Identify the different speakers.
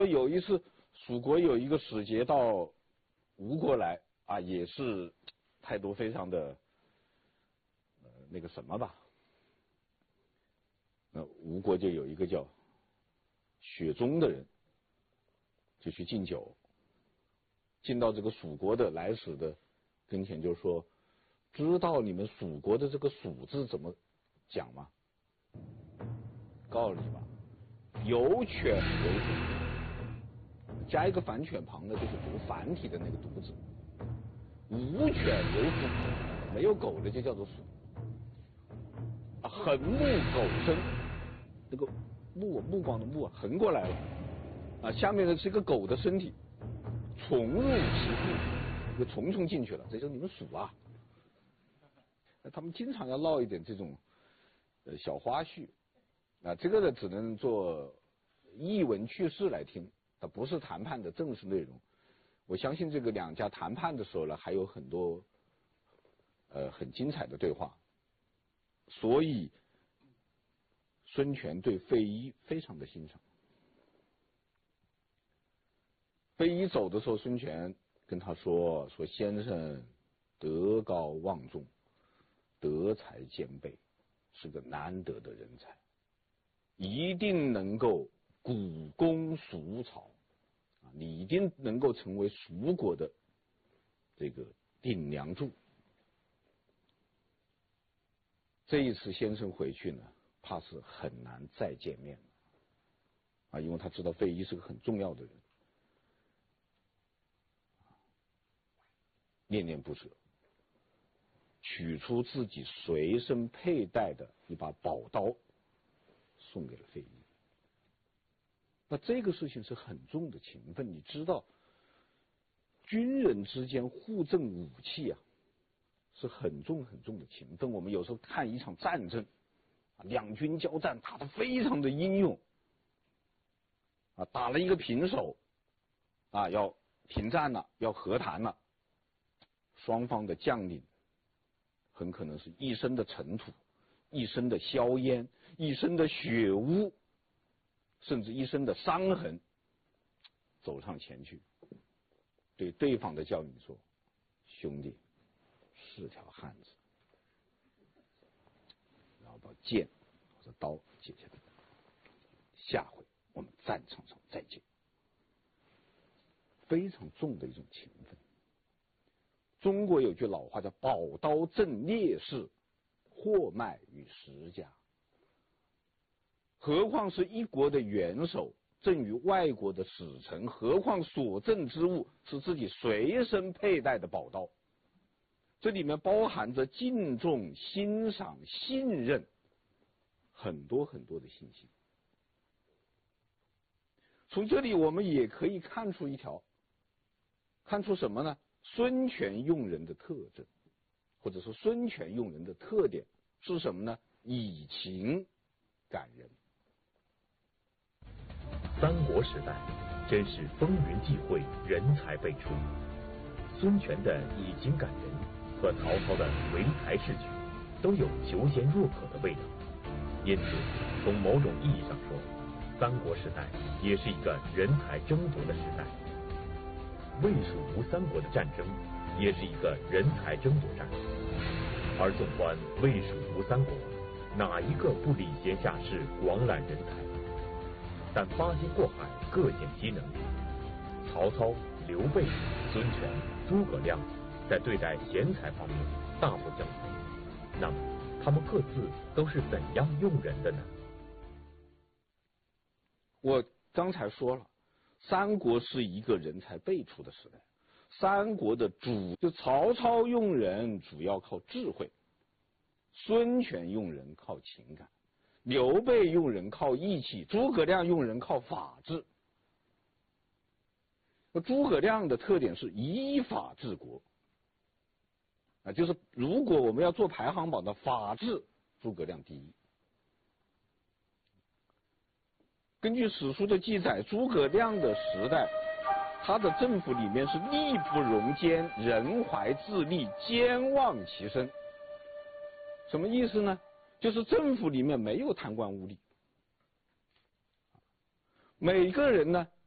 Speaker 1: 有一次，蜀国有一个使节到吴国来啊，也是态度非常的那个什么吧。那吴国就有一个叫雪中的人，就去敬酒，进到这个蜀国的来使的跟前，就说：“知道你们蜀国的这个蜀字怎么讲吗？告诉你吧，有犬为虎，加一个反犬旁呢，就是读繁体的那个读字。无犬为虎，没有狗的就叫做蜀。横木狗生，那个目光的目横过来了啊，下面的是一个狗的身体，虫入其腹，一个虫进去了，这就是你们蜀啊。他们经常要唠一点这种小花絮啊，这个呢只能做译文趣事来听，它不是谈判的正式内容。我相信这个两家谈判的时候呢，还有很多很精彩的对话。所以孙权对费祎非常的欣赏。费祎走的时候，孙权跟他说先生德高望重，德才兼备，是个难得的人才，一定能够鼓功蜀草啊！你一定能够成为蜀国的这个顶梁柱。这一次先生回去呢，怕是很难再见面了啊，因为他知道费祎是个很重要的人，念念不舍，取出自己随身佩戴的一把宝刀，送给了费祎。那这个事情是很重的情分，你知道，军人之间互赠武器啊，是很重很重的情分。我们有时候看一场战争，两军交战打得非常的英勇，啊，打了一个平手，啊，要停战了，要和谈了，双方的将领很可能是一身的尘土，一身的硝烟，一身的血污，甚至一身的伤痕，走上前去，对对方的将领说：“兄弟，是条汉子。”然后把剑或者刀解下来，下回我们战场上再见。非常重的一种情分。中国有句老话叫“宝刀震烈士，货卖与十家”，何况是一国的元首赠与外国的使臣，何况所赠之物是自己随身佩戴的宝刀，这里面包含着敬重、欣赏、信任很多很多的信息。从这里我们也可以看出看出什么呢？孙权用人的特征，或者说孙权用人的特点是什么呢？以情感人。
Speaker 2: 三国时代真是风云际会，人才辈出。孙权的以情感人和曹操的唯才是举都有求贤若渴的味道，因此从某种意义上说，三国时代也是一个人才争夺的时代。魏蜀吴三国的战争也是一个人才争夺战，而纵观魏蜀吴三国，哪一个不礼贤下士、广揽人才？但八仙过海，各显其能。曹操、刘备、孙权、诸葛亮在对待贤才方面大不相同。那么，他们各自都是怎样用人的呢？
Speaker 1: 我刚才说了，三国是一个人才辈出的时代。三国的就曹操用人主要靠智慧，孙权用人靠情感，刘备用人靠义气，诸葛亮用人靠法治。诸葛亮的特点是依法治国啊，就是如果我们要做排行榜的法治，诸葛亮第一。根据史书的记载，诸葛亮的时代，他的政府里面是力不容奸，人怀自立，兼忘其身。什么意思呢？就是政府里面没有贪官污吏，每个人呢